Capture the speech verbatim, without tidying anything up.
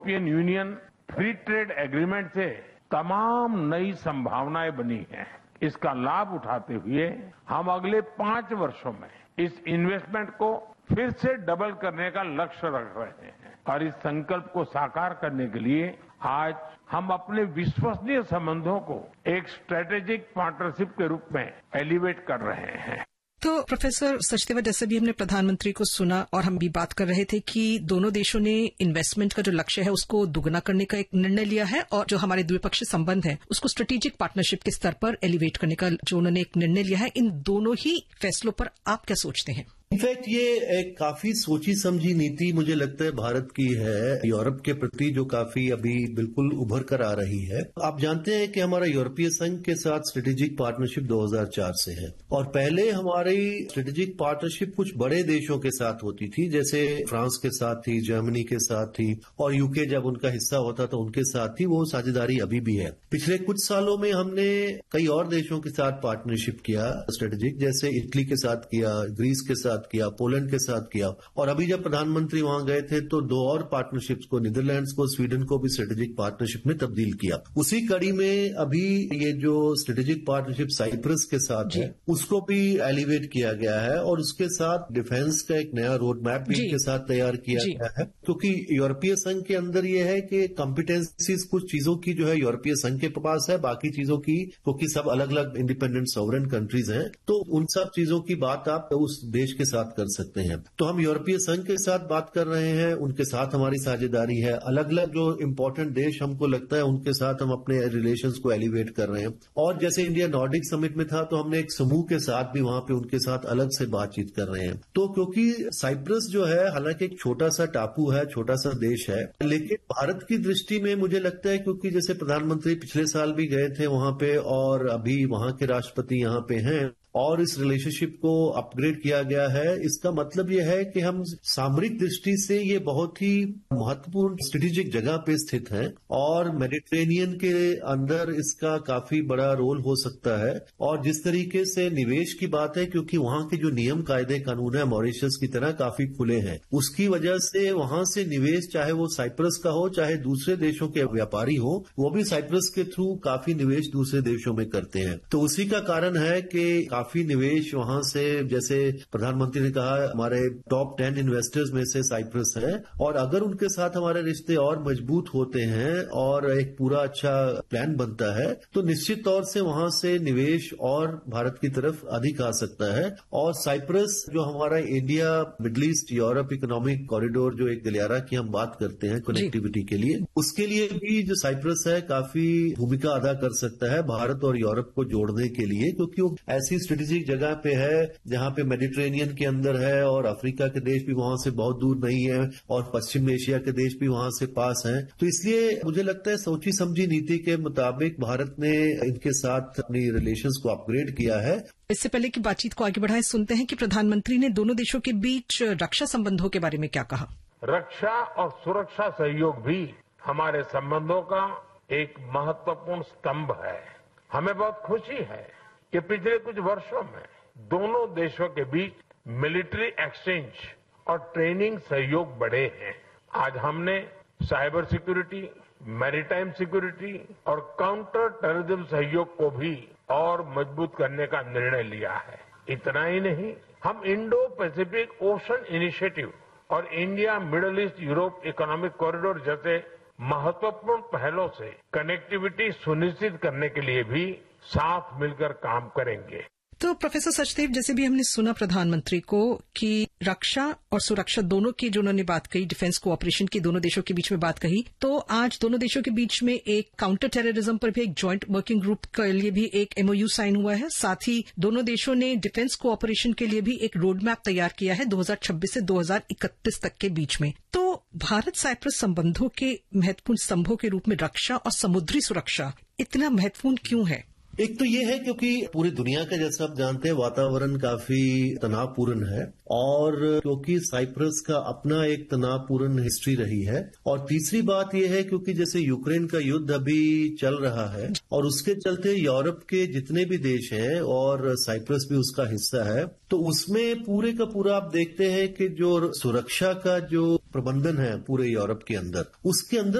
European union free trade agreement से तमाम नई संभावनाएं बनी हैं। इसका लाभ उठाते हुए हम अगले पांच वर्षों में इस इन्वेस्टमेंट को फिर से डबल करने का लक्ष्य रख रहे हैं और इस संकल्प को साकार करने के लिए आज हम अपने विश्वसनीय संबंधों को एक स्ट्रेटेजिक पार्टनरशिप के रूप में एलिवेट कर रहे हैं। तो प्रोफेसर सचदेवा, जैसे भी हमने प्रधानमंत्री को सुना और हम भी बात कर रहे थे कि दोनों देशों ने इन्वेस्टमेंट का जो लक्ष्य है उसको दुगना करने का एक निर्णय लिया है और जो हमारे द्विपक्षीय संबंध है उसको स्ट्रेटेजिक पार्टनरशिप के स्तर पर एलिवेट करने का जो उन्होंने एक निर्णय लिया है। इन दोनों ही फैसलों पर आप क्या सोचते हैं? इनफैक्ट ये एक काफी सोची समझी नीति मुझे लगता है भारत की है यूरोप के प्रति, जो काफी अभी बिल्कुल उभर कर आ रही है। आप जानते हैं कि हमारा यूरोपीय संघ के साथ स्ट्रेटेजिक पार्टनरशिप दो हज़ार चार से है और पहले हमारी स्ट्रेटेजिक पार्टनरशिप कुछ बड़े देशों के साथ होती थी, जैसे फ्रांस के साथ थी, जर्मनी के साथ थी और यूके जब उनका हिस्सा होता था उनके साथ थी। वो साझेदारी अभी भी है। पिछले कुछ सालों में हमने कई और देशों के साथ पार्टनरशिप किया स्ट्रेटेजिक, जैसे इटली के साथ किया, ग्रीस के साथ किया, पोलैंड के साथ किया और अभी जब प्रधानमंत्री वहां गए थे तो दो और पार्टनरशिप्स को, नीदरलैंड्स को, स्वीडन को भी स्ट्रेटेजिक पार्टनरशिप में तब्दील किया। उसी कड़ी में अभी ये जो स्ट्रेटेजिक पार्टनरशिप साइप्रस के साथ है उसको भी एलिवेट किया गया है और उसके साथ डिफेंस का एक नया रोड मैप भी इनके साथ तैयार किया गया है, क्योंकि यूरोपीय संघ के अंदर ये है कि कॉम्पिटेंसीज कुछ चीजों की जो है यूरोपीय संघ के पास है, बाकी चीजों की, क्योंकि सब अलग अलग इंडिपेंडेंट सॉवरेन कंट्रीज हैं, तो उन सब चीजों की बात आप उस देश के साथ कर सकते हैं। तो हम यूरोपीय संघ के साथ बात कर रहे हैं, उनके साथ हमारी साझेदारी है। अलग अलग जो इम्पोर्टेंट देश हमको लगता है उनके साथ हम अपने रिलेशंस को एलिवेट कर रहे हैं और जैसे इंडिया नॉर्डिक समिट में था तो हमने एक समूह के साथ भी वहां पे उनके साथ अलग से बातचीत कर रहे हैं। तो क्योंकि साइप्रस जो है हालांकि एक छोटा सा टापू है, छोटा सा देश है, लेकिन भारत की दृष्टि में मुझे लगता है क्योंकि जैसे प्रधानमंत्री पिछले साल भी गए थे वहां पे और अभी वहां के राष्ट्रपति यहां पे हैं और इस रिलेशनशिप को अपग्रेड किया गया है, इसका मतलब यह है कि हम सामरिक दृष्टि से ये बहुत ही महत्वपूर्ण स्ट्रेटेजिक जगह पे स्थित हैं और मेडिटेरेनियन के अंदर इसका काफी बड़ा रोल हो सकता है। और जिस तरीके से निवेश की बात है, क्योंकि वहां के जो नियम कायदे कानून है मॉरिशस की तरह काफी खुले हैं, उसकी वजह से वहां से निवेश चाहे वो साइप्रस का हो चाहे दूसरे देशों के व्यापारी हो, वो भी साइप्रस के थ्रू काफी निवेश दूसरे देशों में करते हैं। तो उसी का कारण है कि काफी निवेश वहां से, जैसे प्रधानमंत्री ने कहा, हमारे टॉप टेन इन्वेस्टर्स में से साइप्रस है और अगर उनके साथ हमारे रिश्ते और मजबूत होते हैं और एक पूरा अच्छा प्लान बनता है तो निश्चित तौर से वहां से निवेश और भारत की तरफ अधिक आ सकता है। और साइप्रस जो हमारा India middle east Europe economic corridor जो एक गलियारा की हम बात करते हैं कनेक्टिविटी के लिए, उसके लिए भी जो साइप्रस है काफी भूमिका अदा कर सकता है भारत और यूरोप को जोड़ने के लिए, क्योंकि वो ऐसी स्ट्रेटेजिक जगह पे है जहां पे मेडिटेरेनियन के अंदर है और अफ्रीका के देश भी वहां से बहुत दूर नहीं है और पश्चिम एशिया के देश भी वहां से पास हैं। तो इसलिए मुझे लगता है सोची समझी नीति के मुताबिक भारत ने इनके साथ अपनी रिलेशंस को अपग्रेड किया है। इससे पहले की बातचीत को आगे बढ़ाएं, सुनते हैं कि प्रधानमंत्री ने दोनों देशों के बीच रक्षा संबंधों के बारे में क्या कहा। रक्षा और सुरक्षा सहयोग भी हमारे संबंधों का एक महत्वपूर्ण स्तंभ है। हमें बहुत खुशी है कि पिछले कुछ वर्षों में दोनों देशों के बीच मिलिट्री एक्सचेंज और ट्रेनिंग सहयोग बढ़े हैं। आज हमने साइबर सिक्योरिटी, मैरीटाइम सिक्योरिटी और काउंटर टेररिज्म सहयोग को भी और मजबूत करने का निर्णय लिया है। इतना ही नहीं, हम इंडो पैसिफिक ओशन इनिशिएटिव और India middle east Europe economic corridor जैसे महत्वपूर्ण पहलों से कनेक्टिविटी सुनिश्चित करने के लिए भी साथ मिलकर काम करेंगे। तो प्रोफेसर सचदेव, जैसे भी हमने सुना प्रधानमंत्री को कि रक्षा और सुरक्षा दोनों की जो उन्होंने बात कही, डिफेंस कोऑपरेशन की दोनों देशों के बीच में बात कही, तो आज दोनों देशों के बीच में एक काउंटर टेररिज्म पर भी एक जॉइंट वर्किंग ग्रुप के लिए भी एक एमओयू साइन हुआ है। साथ ही दोनों देशों ने डिफेंस कोऑपरेशन के लिए भी एक रोड मैप तैयार किया है दो हज़ार छब्बीस से दो हज़ार इकतीस तक के बीच में। तो भारत साइप्रस संबंधों के महत्वपूर्ण स्तंभों के रूप में रक्षा और समुद्री सुरक्षा इतना महत्वपूर्ण क्यों है? एक तो ये है क्योंकि पूरी दुनिया का, जैसा आप जानते हैं, वातावरण काफी तनावपूर्ण है और क्योंकि साइप्रस का अपना एक तनावपूर्ण हिस्ट्री रही है। और तीसरी बात यह है क्योंकि जैसे यूक्रेन का युद्ध अभी चल रहा है और उसके चलते यूरोप के जितने भी देश हैं और साइप्रस भी उसका हिस्सा है, तो उसमें पूरे का पूरा आप देखते हैं कि जो सुरक्षा का जो प्रबंधन है पूरे यूरोप के अंदर, उसके अंदर